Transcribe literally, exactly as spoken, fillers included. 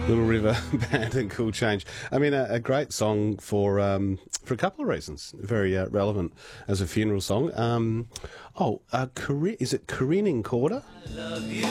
Little River Band and Cool Change. I mean, a, a great song for um, for a couple of reasons. Very uh, relevant as a funeral song. Um, oh, uh, Cari- is it Careening Corder?